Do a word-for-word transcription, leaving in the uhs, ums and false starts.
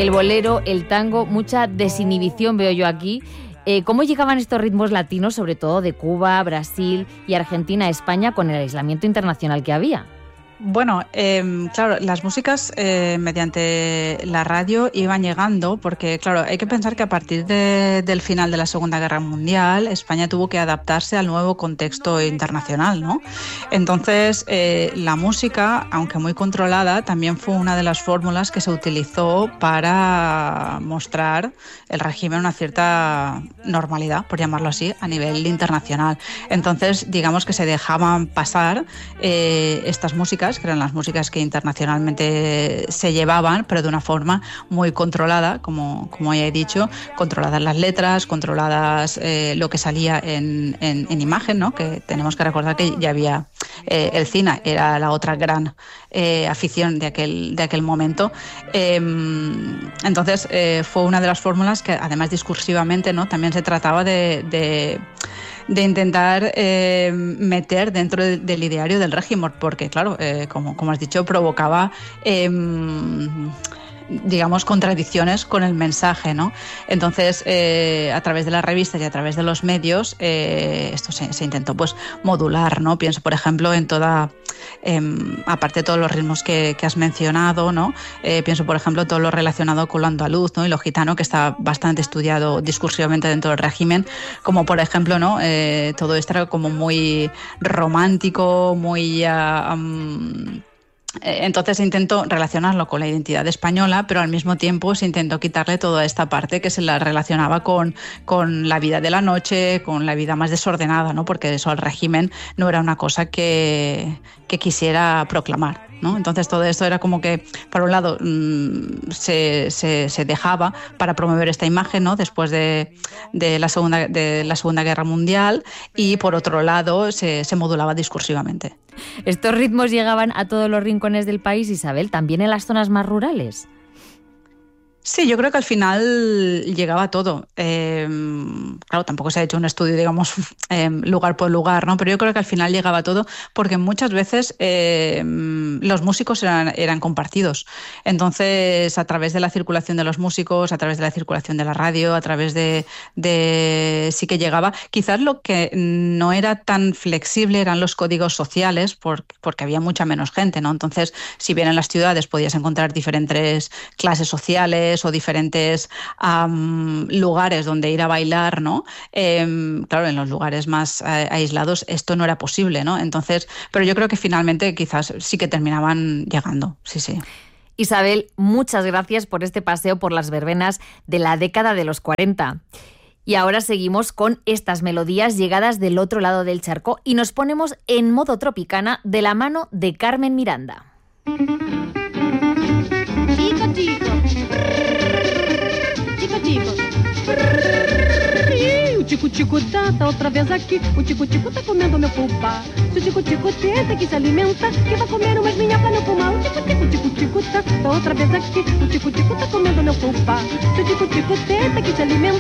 el bolero, el tango, mucha desinhibición veo yo aquí. Eh, ¿Cómo llegaban estos ritmos latinos, sobre todo de Cuba, Brasil y Argentina a España, con el aislamiento internacional que había? Bueno, eh, claro, las músicas eh, mediante la radio iban llegando porque, claro, hay que pensar que a partir de, del final de la Segunda Guerra Mundial, España tuvo que adaptarse al nuevo contexto internacional, ¿no? Entonces, eh, la música, aunque muy controlada, también fue una de las fórmulas que se utilizó para mostrar el régimen una cierta normalidad, por llamarlo así, a nivel internacional. Entonces, digamos que se dejaban pasar eh, estas músicas, que eran las músicas que internacionalmente se llevaban, pero de una forma muy controlada, como, como ya he dicho, controladas las letras, controladas eh, lo que salía en, en, en imagen, ¿no? Que tenemos que recordar que ya había eh, el cine, era la otra gran eh, afición de aquel, de aquel momento. Eh, entonces, eh, fue una de las fórmulas que, además discursivamente, ¿no? También se trataba de... de de intentar eh, meter dentro de, del ideario del régimen, porque claro, eh, como, como has dicho, provocaba eh, digamos, contradicciones con el mensaje, ¿no? Entonces, eh, a través de las revistas y a través de los medios, eh, esto se, se intentó pues modular, ¿no? Pienso, por ejemplo, en toda, eh, aparte de todos los ritmos que, que has mencionado, ¿no? Eh, pienso, por ejemplo, todo lo relacionado con lo andaluz, ¿no? Y lo gitano, que está bastante estudiado discursivamente dentro del régimen, como por ejemplo, ¿no? Eh, todo esto era como muy romántico, muy... Uh, um, Entonces se intentó relacionarlo con la identidad española, pero al mismo tiempo se intentó quitarle toda esta parte que se la relacionaba con, con la vida de la noche, con la vida más desordenada, ¿no? Porque eso al régimen no era una cosa que, que quisiera proclamar, ¿no? Entonces todo esto era como que, por un lado, mmm, se, se, se dejaba para promover esta imagen, ¿no? Después de, de, la segunda, de la Segunda Guerra Mundial, y por otro lado se, se modulaba discursivamente. ¿Estos ritmos llegaban a todos los rincones del país, Isabel, también en las zonas más rurales? Sí, yo creo que al final llegaba todo. Eh, claro, tampoco se ha hecho un estudio, digamos, eh, lugar por lugar, ¿no? Pero yo creo que al final llegaba todo porque muchas veces eh, los músicos eran, eran compartidos. Entonces, a través de la circulación de los músicos, a través de la circulación de la radio, a través de... de sí que llegaba. Quizás lo que no era tan flexible eran los códigos sociales, porque, porque había mucha menos gente, ¿no? Entonces, si bien en las ciudades podías encontrar diferentes clases sociales o diferentes um, lugares donde ir a bailar, ¿no? Eh, claro, en los lugares más eh, aislados esto no era posible, ¿no? Entonces, pero yo creo que finalmente quizás sí que terminaban llegando, sí, sí. Isabel, muchas gracias por este paseo por las verbenas de la década de los cuarenta. Y ahora seguimos con estas melodías llegadas del otro lado del charco y nos ponemos en modo tropicana de la mano de Carmen Miranda. Chico, chico. Chico, chico. O tico-tico tá, tá outra vez aqui. O tico-tico tá comendo meu pulpar. Se o tico-tico tenta que se alimenta, que vai comer umas minhas pra não fumar. O tico-tico, tico-tico tá, tá outra vez aqui. O tico-tico tá comendo meu pulpar. Se o tico-tico tenta que se alimenta,